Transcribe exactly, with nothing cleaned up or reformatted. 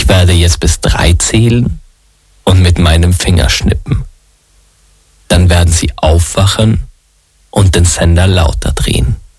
werde jetzt bis drei zählen und mit meinem Finger schnippen. Dann werden Sie aufwachen und den Sender lauter drehen.